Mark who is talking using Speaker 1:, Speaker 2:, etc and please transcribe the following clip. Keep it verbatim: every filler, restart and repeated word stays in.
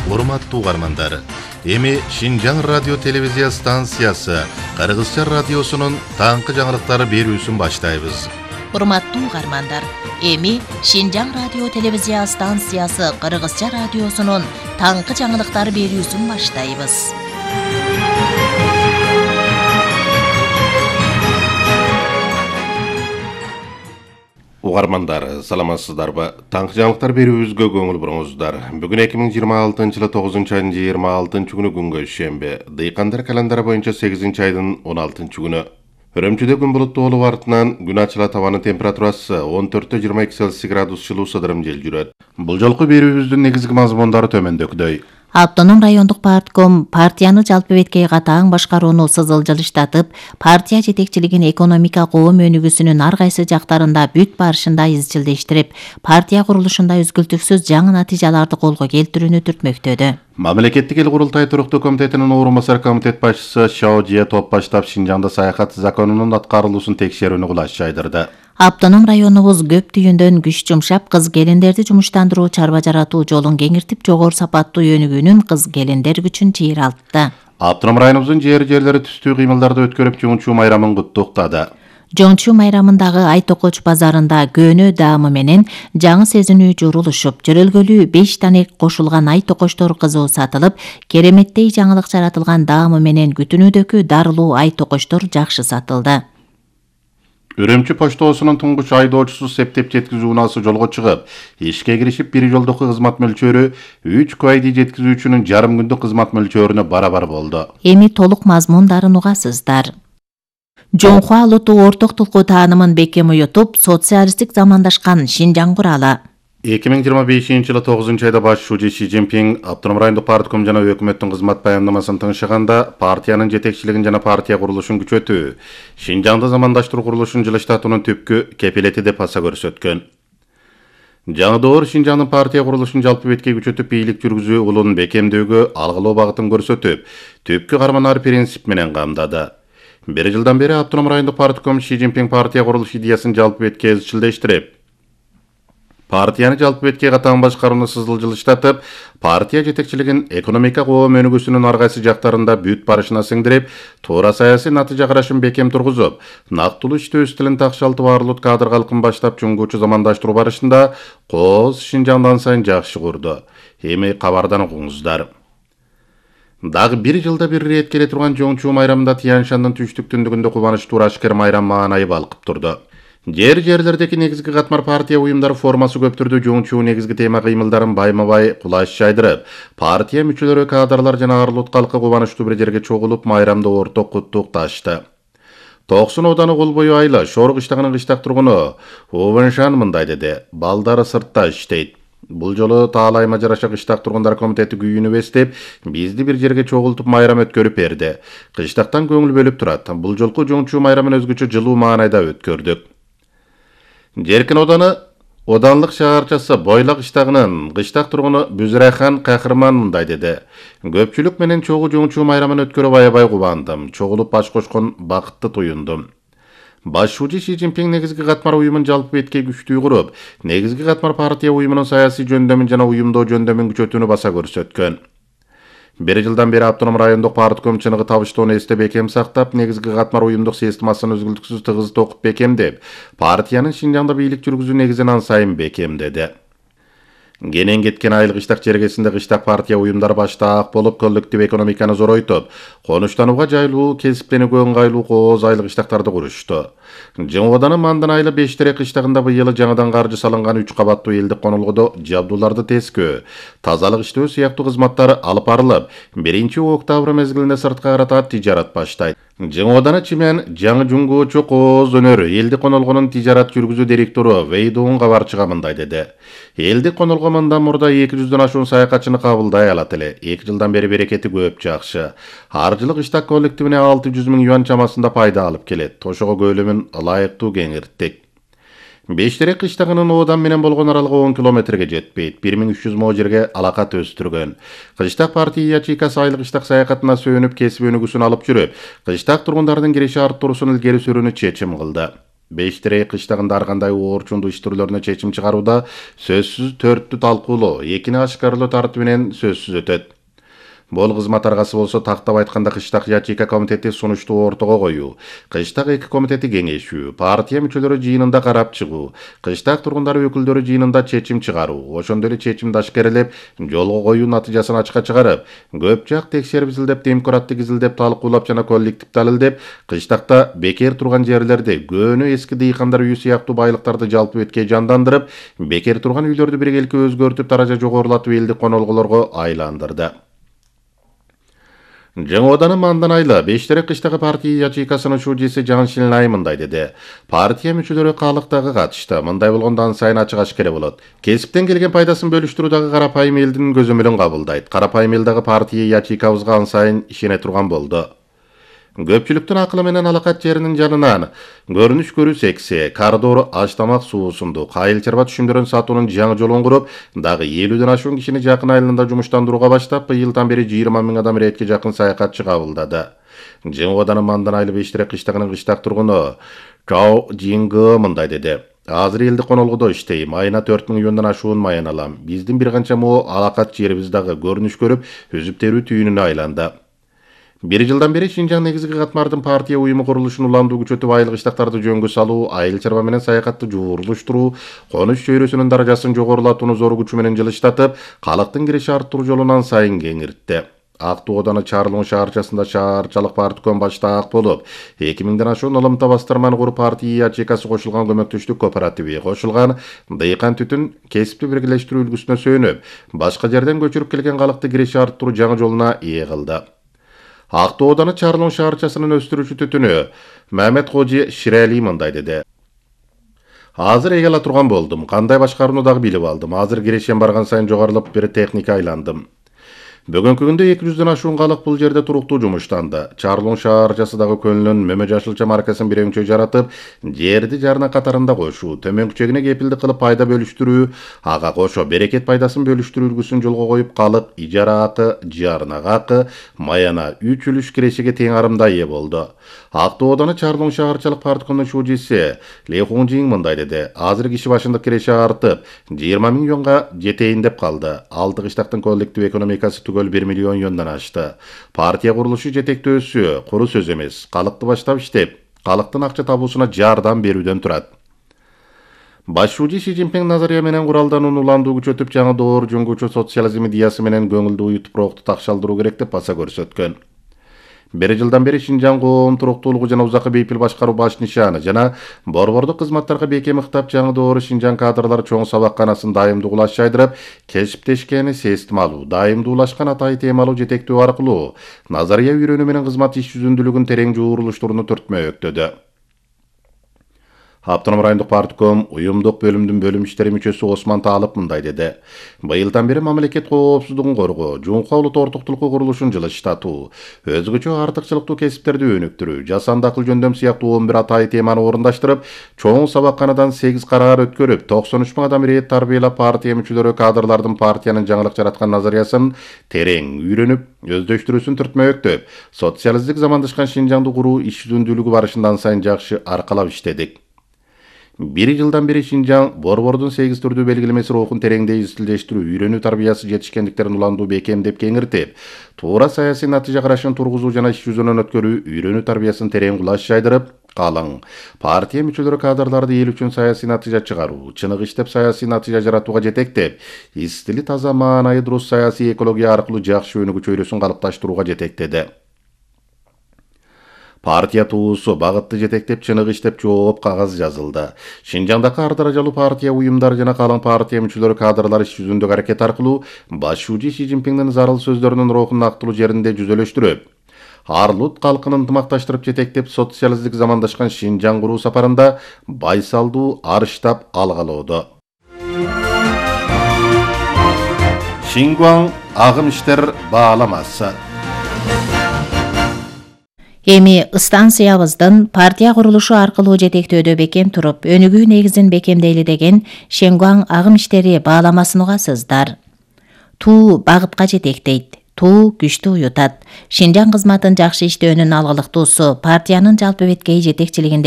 Speaker 1: Урматтуу угармандар, эми Шинжаң радио телевизия станциясы Кыргызча радиосунун таңкы жаңылыктары берүүсүн баштайбыз.
Speaker 2: Урматтуу угармандар, эми Шинжаң радио телевизия станциясы Кыргызча радиосунун таңкы жаңылыктары берүүсүн баштайбыз.
Speaker 1: Угармандар, саламатсыздарбы? Таңкы жаңылыктар берүүбүзгө көңүл буруңуздар. Бүгүн эки миң жыйырма алтынчы жылы тогузунчу айдын жыйырма алтынчы күнү күнгө шембе. Дыйкандар календары боюнча сегизинчи айдын он алтынчы күнү. Үрөмчүдө күн булуттуу болуп артынан күн ачыла табанын температурасы он төрттөн жыйырма эки Цельсий градус жылуу сыдырым жел жүрөт. Бул жолку берүүбүздүн негизги мазмундары төмөндөгүдөй.
Speaker 2: Автоном райондук партком партияны жалпы беткей катаң башкарууну сызылжылыштатып, партия жетекчилигин экономика коом өнүгүүсүнүн ар кайсы жактарында бүт барышында изчилдештирип, партия курулушунда үзгүлтүксүз жаңы натыйжаларды колго келтирүүнү түртмөктөдү.
Speaker 1: Мамлекеттик эл курултай туруктуу комитетинин орунбасар комитет башчысы Шао Жие топ баштап Шинжаңда саякат законунун аткарылуусун текшерүүнү кулаш жайдырды.
Speaker 2: Автоном районубуз көп түйүндөн күч жумшап, кыз келиндерди жумуштандыруу, чарба жаратуу жолун кеңиртип, жогору сапаттуу өнүгүүнүн кыз келиндер күчүн чыйралтты.
Speaker 1: Автоном районубуздун жери жерлери түстүү кыймылдарды өткөрүп, Жоңчу майрамын куттуктады.
Speaker 2: Жоңчу майрамындагы Ай Токоч базарында көөнө даамы менен жаңы сезинүү журулушуп, жөрөлгөлүү беш танек кошулган Ай Токочтор кызуу сатылып, кереметтей жаңылык жаратылган даамы менен күтүнүүдөгү дарылуу Ай Токочтор жакшы сатылды.
Speaker 1: Үрөмчү поштосунун туңгуч айдоочусу септеп жеткизүү унаасы жолго чыгып, ишке киришип, бир жолдуку кызмат мөлчөрү үч квайди жеткизүүчүнүн жарым күндүк кызмат мөлчөрүнө барабар болду.
Speaker 2: Эми толук мазмундарын угасыздар. Жоңхуа Луту орток тулку таанымын бекем уютуп, социалисттик замандашкан Шинжаң куралы.
Speaker 1: эки миң жыйырма бешинчи жылы тогузунчу айда башчы Ши Цзиньпин автоном райондук партком жана өкмөттүн кызмат баяндамасын тыңшыганда партиянын жетекчилигин жана партия курулушун күчөтүү, Шинжаңды замандаштыруу курулушун жылыштатуунун түпкү кепилети деп аса көрсөткөн. Жаңы доор Шинжаңдын партия курулушун жалпы бетке күчөтүп, бийлик жүргүзүү улун бекемдөөгө алгылоо багытын көрсөтүп, түпкү карманар принцип менен камдады. Бир жылдан бери автоном райондук партком Ши Цзиньпин партия курулуш идеясын жалпы бетке изчилдештирип, партияны жалпы бетке катаң башкарууну сызылжылыштатып, партия жетекчилигин экономика коом өнүгүүсүнүн ар кайсы жактарында бүт барышына сиңдирип, туура саясий натыйжа карашын бекем тургузуп, нактылуу иштөө стилин такшалтып, арлут кадр калкын баштап чоңгуучу замандаштыруу барышында кооз Шинжаңдан сайын жакшы курду. Эми кабардан угуңуздар. Дагы бир жылда бир ирет келе турган Жоңчу майрамында Тянь-Шандын түштүк түндүгүндө кубанычтуу ашкер майрам маанайы балкып турду. Жер жерлердеги негизги катмар партия уюмдары формасы көп түрдө Жоңчу негизги тема кыймылдарын байма-бай кулаш жайдырып, партия мүчөлөрү, кадрлар жана арлут калкы кубанычтуу бир жерге чогулуп, майрамды орток куттукташты. Токсун ооданы кол бою айла Шор кыштагынын кыштак тургуну Овеншан мындай деди: балдары сыртта иштейт. Бул жолу Таалайма жараша кыштак тургундар комитети күйүүнү эстеп, бизди бир жерге чогултуп майрам өткөрүп берди. Кыштактан көңүл бөлүп турат. Бул жолку Жоңчу майрамын өзгөчө жылуу маанайда өткөрдүк. Жеркин оданы оданлык шаарчасы Бойла кыштагынын кыштак тургуну Бүзүрайхан Кахырман мындай деди: көпчүлүк менен чогуу Жоңчу майрамын өткөрүп аябай кубандым. Чогулуп баш кошкон бакытты туюндум. Башчы Ши Цзиньпин негизги катмар уюмун жалпы бетке күчтүү куруп, негизги катмар партия уюмунун саясий жөндөмүн жана уюмдоо жөндөмүн күчөтүүнү баса көрсөткөн. Бир жылдан бери автоном райондук партком чыныгы табыштоону эсте бекем сактап, негизги катмар уюмдук системасын үзгүлтүксүз тыгыз токуп бекемдеп, партиянын Шинжаңда бийлик жүргүзүү негизин ан сайын бекемдеди. Кенен кеткен айыл кыштак чергесинде кыштак партия уюмдары баштаак болуп, коллектив экономиканы зоройтуп, конуштанууга жайлуу, кесиптенүүгө ыңгайлуу кооз айыл кыштактарды курушту. Жыңоданын Мандан айылы Бештерек кыштагында быйыл жаңыдан каржы салынган үч кабаттуу элдик конолгодо жабдууларды тескөө, тазалык иштөө сыяктуу кызматтар алып барылып, биринчи октябрь мезгилинде сыртка карата тижарат баштайт. Жыңоданы чимен жаңы жуңгоочу кооз өнөр элдик конолгонун тижарат жүргүзүү директору Вейдуун кабарчыга мындай деди: элдик конолго мындан мурда эки жүздөн ашуун саякатчыны кабылдай алат эле. эки жылдан бери берекети көп, жакшы. Ар жылы кыштак коллективине алты жүз миң юан чамасында пайда алып келет. Тошого көлөмүн ылайыктуу кеңирттик. Бештерек кыштагынын оодан менен болгон аралыгы он километрге жетпейт. бир миң үч жүз мо жерге алакат өстүргөн. Кыштак партия ячейкасы айыл кыштак саякатына сөөнүп, кесип өнүгүүсүн алып жүрүп, кыштак тургундардын киреше арттыруусун илгери сүрүүнү чечим кылды. Бештерей кыштагында ар кандай оорчундуу иш түрлөрүнө чечим чыгарууда сөзсүз төрттү талкуулоо, экини ашкарлоо тартиби менен сөзсүз өтөт. Бул кызмат аргасы болсо тактап айтканда кыштак ячейка комитети сунушту ортого коюу, кыштак эки комитети кеңешүү, партия мүчөлөрү жыйынында карап чыгуу, кыштак тургундары өкүлдөрү жыйынында чечим чыгаруу, ошондой эле чечимди ашкерелеп жолго коюу натыйжасын ачыкка чыгарып, көп жак текшерип изилдеп, демкураттык изилдеп, талкуулап жана коллектив далилдеп, кыштакта бекер турган жерлерди, көөнү эски дыйкандар үйү сыяктуу байлыктарды жалпы беткей жандандырып, бекер турган үйлөрдү биргеликке өзгөртүп, таража жогорулатып элдик конолгулорго айландырды. Жаңы Оданын Манданайлы Бештерек кыштагы партия ячейкасынын шужесі Жан Шилнай мындай деди. Партия мүчөлөрү калыктагы катышты. Мындай болгондон сайын ачык ашкере болот. Кесиптен келген пайдасын бөлүштүрүүдагы карапайым элдин көзөмөлүн кабылдайт. Карапайым эл дагы партия ячейкабызга ан сайын ишене турган болду. Көпчүлүктүн акылы менен алакат жеринин жанынан көрүнүш көрүү секси, коридор аштамак суусунду, кайыл чарба түшүмдөрүн сатуунун жаңы жолун куруп, дагы элүүдөн ашуун кишини жакын айылында жумуштандырууга баштап, быйылдан бери жыйырма миң адам иретке жакын саякатчы кабылдады. Жаңы Оданын Манданайлы Бештерек кыштагынын кыштак тургуну Чао Жингы мындай деди. Азыр элди конолгудо иштейм, айына төрт миң юандан ашуун майын алам. Биздин бир канча мо алакат жерибиз дагы көрүнүш көрүп, үзүп терүү түйүнүнө айланды. Бир жылдан бери Шинжаң негизги катмардын партия уюму курулушун уландуу күчөтүп, айыл кыштактарды жөнгө салуу, айыл чарба менен саякатты жуурулуштуруу, конуш чөйрөсүнүн даражасын жогорулатууну зор күчү менен жылыштатып, калктын кириши арттыруу жолунан сайын кеңиртти. Актуу Ооданы Чарлуун шаарчасында шаарчалык партком баштаак болуп, эки миңден ашуун ылымта бастырманы куруп, партия ячейкасы кошулган көмөктөштүк кооперативи кошулган, дыйкан түтүн кесипти биргелештирүү үлгүсүнө сүйөнүп, башка жерден көчүрүп келген калкты кириши арттыруу жаңы жолуна ээ кылды. Актуу Ооданы Чарлуун шаарчасынын өстүрүүчү түтүнү Мамет Кожи Ширали мындай деди. Азыр эге ала турган болдум, кандай башкарууну дагы билип алдым. Азыр кирешен барган сайын жогорулуп, бир техника айландым. Бүгүнкү күндө эки жүздөн ашуун калык бул жерде туруктуу жумуштанды. Чарлуун шаарчасы дагы көнүнөн Мөмө Жашылча маркасын бирөңчө жаратып, жерди жарына катарында кошуу, төмөнкү чегине кепилдик кылып пайда бөлүштүрүү, ага кошо берекет пайдасын бөлүштүрүү үлгүсүн жолго коюп, калык ижара акы, жарна акы, маяна үч үлүш кирешеге тең арымда ээ болду. Актуу Ооданы Чарлуун шаарчалык парткомдун шужесі Ли Хунжин мындай деди. Азыр киши башындык киреше артып, жыйырма миң юанга жетейин деп калды. Алты кыштактын коллектив экономикасы түгөл бир миллион юандан ашты. Партия курулушу жетектөөсү куру сөз эмес, калыкты баштап иштеп, калктын акча табуусуна жардам берүүдөн турат. Баш шужи Си Цзиньпин назария менен куралданууну уландуу күчөтүп, жаңы доор жөнгөчө социализм идеясы менен көңүлдүү уюп турукту такшалдыруу керек деп баса көрсөткөн. Бир жылдан бери Шинжаң коом туруктуулугу жана узакы бейпил башкаруу баш нишаны жана борбордук кызматтарга бекем ыктап, жаңы доору Шинжаң кадрлары чоң сабакканасын дайымдуу улаш жайдырып, кесиптешкени систем алуу, дайымдуу улашкан атайы темалуу жетектөө аркылуу назария үйрөнүү менен кызмат иш жүзүндүүлүгүн терең жуурулуштурууну түртмөктөдү. Автоном райондук партком уюмдук бөлүмдүн бөлүм иштери мүчөсү Осман Таалып мындай деди. Быйылдан бери мамлекет коопсуздугун коргоо, жуңка улут ортоктулукку курулушун жылыштатуу, өзгөчө артыкчылыктуу кесиптерди өнүктүрүү, жасанды акыл жөндөм сыяктуу он бир атайы теманы орундаштырып, чоң сабакканадан сегиз караар өткөрүп, токсон үч миң адам ирет тарбиялап, партия мүчөлөрү кадрлардын партиянын жаңылык жараткан назариясын терең үйрөнүп, өздөштүрүүсүн түртмөктөп, социалисттик замандашкан Шинжаңды куруу иш жүзүндүүлүгү барышындан сайын жакшы аркалап иштедик. Бир жылдан бери Шинжаң борбордун сегиз түрдүү белгилемеси рухун тереңдей изилдештирүү, үйрөнүү тарбиясы жетишкендиктерин уландуу бекемдеп кеңиртип, туура саясий натыйжа карашын тургузуу жана иш жүзүнөн өткөрүү, үйрөнүү тарбиясын терең кулаш жайдырып, калың партия мүчөлөрү кадрларды эл үчүн саясий натыйжа чыгаруу, чыныгы иштеп саясий натыйжа жаратууга жетектеп, истили таза маанайы дурус саясий экология аркылуу жакшы өнүгүү чөйрөсүн калыпташтырууга жетектеди. Партия туусу багытты жетектеп, чыныгы иштеп жооп кагаз жазылды. Шинжаңдагы ар даражалуу партия уюмдары жана калың партия мүчөлөрү кадрлар иш жүзүндөгү аракет аркылуу баш шужи Си Цзиньпиндин зарыл сөздөрүнүн рухун актылуу жеринде жүзөлөштүрүп, арлут калкын ынтымакташтырып жетектеп, социалисттик замандашкан Шинжаң куруу сапарында байсалдуу арыштап алгалоодо. Шингуаң агым иштер бааламасы.
Speaker 2: Эми станциябыздын партия курулушу аркылуу жетектөөдө бекем туруп, өнүгүү негизин бекемдейли деген Шингуаң агым иштери бааламасын угасыздар. Туу багытка жетектейт, туу күчтү уютат. Шинжаң кызматын жакшы иштөөнүн алгылыктуусу партиянын жалпы беткей жетекчилигинде